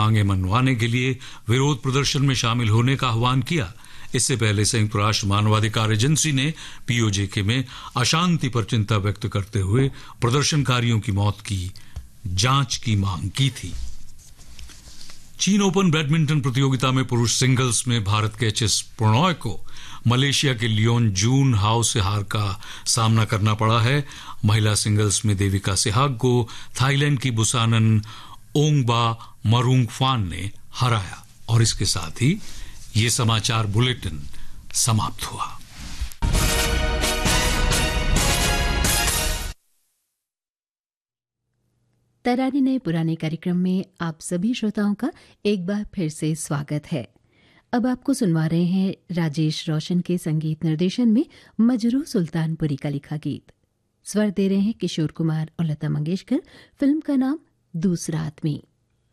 मांगे मनवाने के लिए विरोध प्रदर्शन में शामिल होने का आह्वान किया। इससे पहले संयुक्त राष्ट्र मानवाधिकार एजेंसी ने पीओजेके में अशांति पर चिंता व्यक्त करते हुए प्रदर्शनकारियों की मौत की जांच की मांग की थी। चीन ओपन बैडमिंटन प्रतियोगिता में पुरुष सिंगल्स में भारत के एचएस प्रणॉय को मलेशिया के लियोन जून हाउ से हार का सामना करना पड़ा है। महिला सिंगल्स में देविका सेहवाग को थाईलैंड की बुसानन ओंगबा मरूंगफान ने हराया। और इसके साथ ही ये समाचार बुलेटिन समाप्त हुआ। तराने नए पुराने कार्यक्रम में आप सभी श्रोताओं का एक बार फिर से स्वागत है। अब आपको सुनवा रहे हैं राजेश रोशन के संगीत निर्देशन में मजरू सुल्तानपुरी का लिखा गीत। स्वर दे रहे हैं किशोर कुमार और लता मंगेशकर। फिल्म का नाम दूसरा आदमी।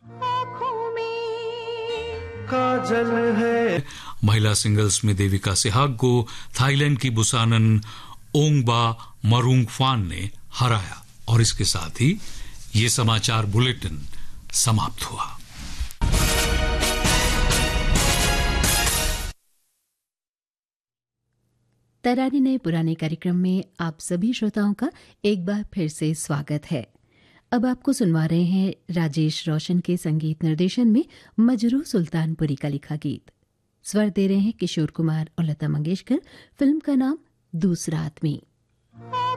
काजल है। महिला सिंगल्स में देविका सेहवाग को थाईलैंड की बुसानन ओंगबा मरूंगफान ने हराया। और इसके साथ ही ये समाचार बुलेटिन समाप्त हुआ। तराने नए पुराने कार्यक्रम में आप सभी श्रोताओं का एक बार फिर से स्वागत है। अब आपको सुनवा रहे हैं राजेश रोशन के संगीत निर्देशन में मजरू सुल्तानपुरी का लिखा गीत। स्वर दे रहे हैं किशोर कुमार और लता मंगेशकर। फिल्म का नाम दूसरा आदमी।